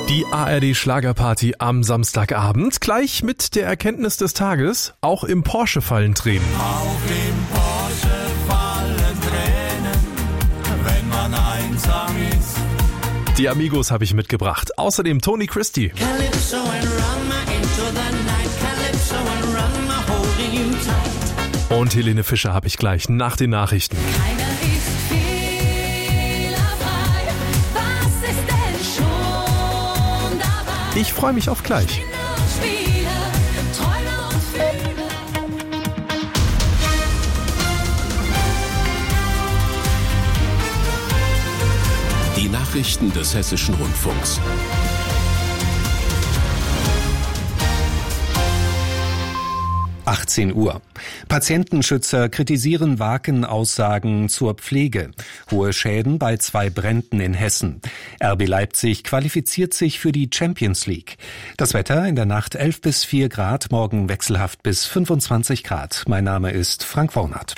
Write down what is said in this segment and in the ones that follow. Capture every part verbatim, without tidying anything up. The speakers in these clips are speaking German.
Die A R D-Schlagerparty am Samstagabend, gleich mit der Erkenntnis des Tages, auch im Porsche fallen Tränen. Auch im Porsche fallen Tränen, wenn man einsam ist. Die Amigos habe ich mitgebracht, außerdem Tony Christie. Calypso and run my into the night, Calypso and run my holding you tight. Und Helene Fischer habe ich gleich nach den Nachrichten. Keiner ist fehlerfrei, was ist denn schon dabei? Ich freue mich auf gleich. Kinder und Spiele, Träume und Filme. Die Nachrichten des Hessischen Rundfunks. achtzehn Uhr. Patientenschützer kritisieren Waken-Aussagen zur Pflege. Hohe Schäden bei zwei Bränden in Hessen. R B Leipzig qualifiziert sich für die Champions League. Das Wetter in der Nacht elf bis vier Grad, morgen wechselhaft bis fünfundzwanzig Grad. Mein Name ist Frank Wornert.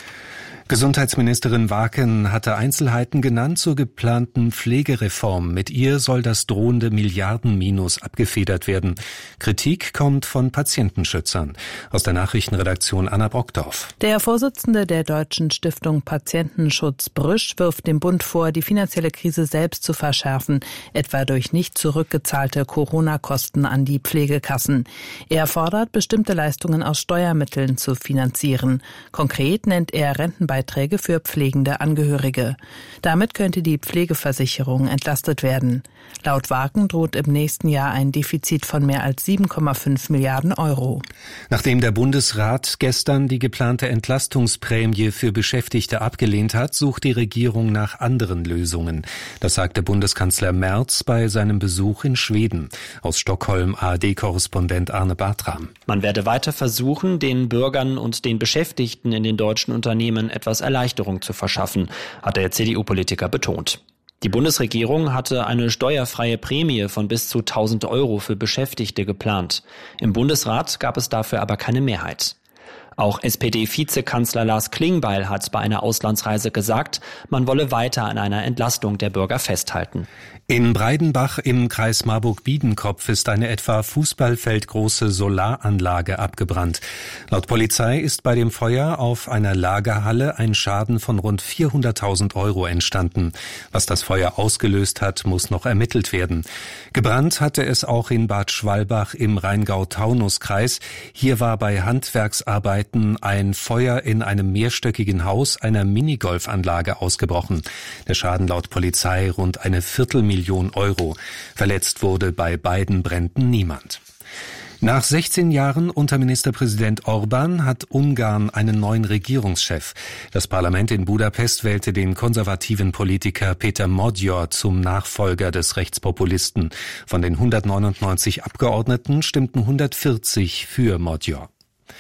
Gesundheitsministerin Waken hatte Einzelheiten genannt zur geplanten Pflegereform. Mit ihr soll das drohende Milliardenminus abgefedert werden. Kritik kommt von Patientenschützern. Aus der Nachrichtenredaktion Anna Brockdorf. Der Vorsitzende der Deutschen Stiftung Patientenschutz Brüsch wirft dem Bund vor, die finanzielle Krise selbst zu verschärfen, etwa durch nicht zurückgezahlte Corona-Kosten an die Pflegekassen. Er fordert, bestimmte Leistungen aus Steuermitteln zu finanzieren. Konkret nennt er Rentenbeiträge Beiträge für pflegende Angehörige. Damit könnte die Pflegeversicherung entlastet werden. Laut Waken droht im nächsten Jahr ein Defizit von mehr als sieben Komma fünf Milliarden Euro. Nachdem der Bundesrat gestern die geplante Entlastungsprämie für Beschäftigte abgelehnt hat, sucht die Regierung nach anderen Lösungen. Das sagte Bundeskanzler Merz bei seinem Besuch in Schweden. Aus Stockholm A R D-Korrespondent Arne Bartram. Man werde weiter versuchen, den Bürgern und den Beschäftigten in den deutschen Unternehmen etwas Erleichterung zu verschaffen, hat der C D U-Politiker betont. Die Bundesregierung hatte eine steuerfreie Prämie von bis zu tausend Euro für Beschäftigte geplant. Im Bundesrat gab es dafür aber keine Mehrheit. Auch S P D-Vizekanzler Lars Klingbeil hat bei einer Auslandsreise gesagt, man wolle weiter an einer Entlastung der Bürger festhalten. In Breidenbach im Kreis Marburg-Biedenkopf ist eine etwa fußballfeldgroße Solaranlage abgebrannt. Laut Polizei ist bei dem Feuer auf einer Lagerhalle ein Schaden von rund vierhunderttausend Euro entstanden. Was das Feuer ausgelöst hat, muss noch ermittelt werden. Gebrannt hatte es auch in Bad Schwalbach im Rheingau-Taunus-Kreis. Hier war bei Handwerksarbeiten ein Feuer in einem mehrstöckigen Haus einer Minigolfanlage ausgebrochen. Der Schaden laut Polizei rund eine Viertelmillion Euro. Verletzt wurde bei beiden Bränden niemand. Nach sechzehn Jahren unter Ministerpräsident Orban hat Ungarn einen neuen Regierungschef. Das Parlament in Budapest wählte den konservativen Politiker Peter Magyar zum Nachfolger des Rechtspopulisten. Von den hundertneunundneunzig Abgeordneten stimmten hundertvierzig für Magyar.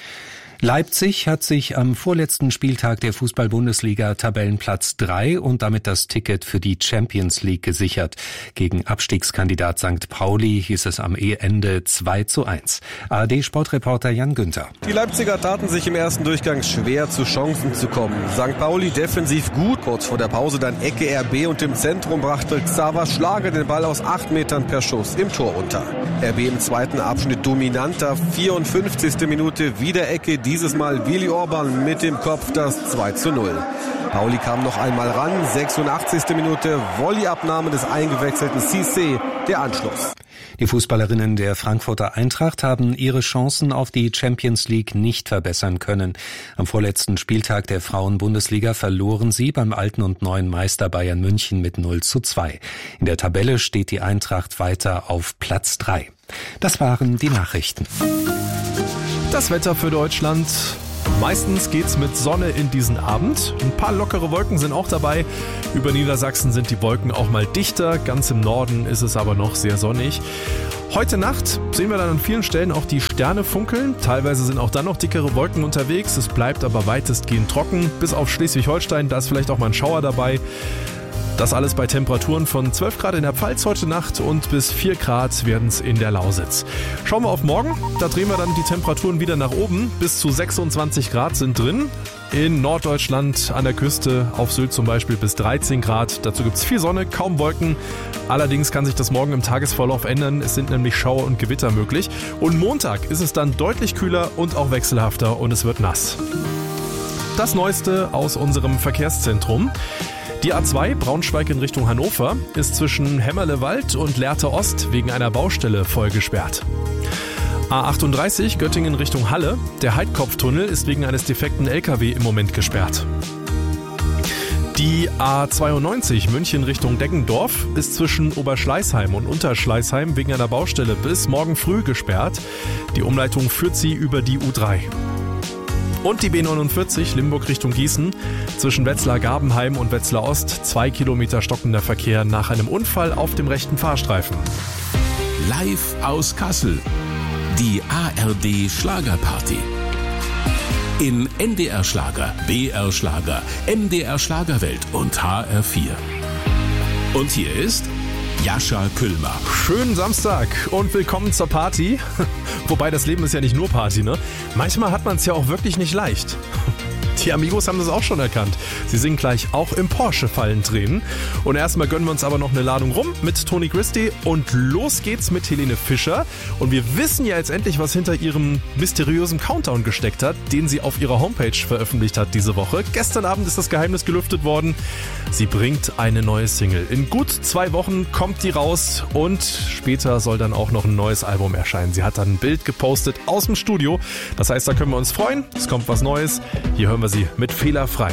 Leipzig hat sich am vorletzten Spieltag der Fußball-Bundesliga Tabellenplatz drei und damit das Ticket für die Champions League gesichert. Gegen Abstiegskandidat Sankt Pauli hieß es am Ende zwei zu eins. A R D-Sportreporter Jan Günther. Die Leipziger taten sich im ersten Durchgang schwer, zu Chancen zu kommen. Sankt Pauli defensiv gut, kurz vor der Pause dann Ecke R B und im Zentrum brachte Xaver Schlager den Ball aus acht Metern per Schuss im Tor unter. R B im zweiten Abschnitt dominanter, vierundfünfzigste Minute wieder Ecke, dieses Mal Willi Orban mit dem Kopf das zwei zu null. Pauli kam noch einmal ran, sechsundachtzigste Minute, Volleyabnahme des eingewechselten Cissé, der Anschluss. Die Fußballerinnen der Frankfurter Eintracht haben ihre Chancen auf die Champions League nicht verbessern können. Am vorletzten Spieltag der Frauen-Bundesliga verloren sie beim alten und neuen Meister Bayern München mit null zu zwei. In der Tabelle steht die Eintracht weiter auf Platz drei. Das waren die Nachrichten. Das Wetter für Deutschland. Meistens geht's mit Sonne in diesen Abend. Ein paar lockere Wolken sind auch dabei. Über Niedersachsen sind die Wolken auch mal dichter. Ganz im Norden ist es aber noch sehr sonnig. Heute Nacht sehen wir dann an vielen Stellen auch die Sterne funkeln. Teilweise sind auch dann noch dickere Wolken unterwegs. Es bleibt aber weitestgehend trocken. Bis auf Schleswig-Holstein, da ist vielleicht auch mal ein Schauer dabei. Das alles bei Temperaturen von zwölf Grad in der Pfalz heute Nacht und bis vier Grad werden es in der Lausitz. Schauen wir auf morgen, da drehen wir dann die Temperaturen wieder nach oben. Bis zu sechsundzwanzig Grad sind drin. In Norddeutschland an der Küste, auf Sylt zum Beispiel bis dreizehn Grad. Dazu gibt es viel Sonne, kaum Wolken. Allerdings kann sich das morgen im Tagesverlauf ändern. Es sind nämlich Schauer und Gewitter möglich. Und Montag ist es dann deutlich kühler und auch wechselhafter und es wird nass. Das Neueste aus unserem Verkehrszentrum. Die A zwei Braunschweig in Richtung Hannover ist zwischen Hämmerlewald und Lehrte Ost wegen einer Baustelle voll gesperrt. A achtunddreißig Göttingen Richtung Halle. Der Heidkopftunnel ist wegen eines defekten L K W im Moment gesperrt. Die A zweiundneunzig München Richtung Deggendorf ist zwischen Oberschleißheim und Unterschleißheim wegen einer Baustelle bis morgen früh gesperrt. Die Umleitung führt sie über die U drei. Und die B neunundvierzig Limburg Richtung Gießen zwischen Wetzlar-Gabenheim und Wetzlar Ost. Zwei Kilometer stockender Verkehr nach einem Unfall auf dem rechten Fahrstreifen. Live aus Kassel. Die A R D Schlagerparty. In N D R Schlager, B R Schlager, M D R Schlagerwelt und H R vier. Und hier ist Jascha Küllmer. Schönen Samstag und willkommen zur Party. Wobei das Leben ist ja nicht nur Party, ne? Manchmal hat man es ja auch wirklich nicht leicht. Die Amigos haben das auch schon erkannt. Sie singen gleich auch im Porsche fallen Tränen. Und erstmal gönnen wir uns aber noch eine Ladung rum mit Toni Christie. Und los geht's mit Helene Fischer. Und wir wissen ja jetzt endlich, was hinter ihrem mysteriösen Countdown gesteckt hat, den sie auf ihrer Homepage veröffentlicht hat diese Woche. Gestern Abend ist das Geheimnis gelüftet worden. Sie bringt eine neue Single. In gut zwei Wochen kommt die raus und später soll dann auch noch ein neues Album erscheinen. Sie hat dann ein Bild gepostet aus dem Studio. Das heißt, da können wir uns freuen. Es kommt was Neues. Hier hören wir sie mit Fehlerfrei.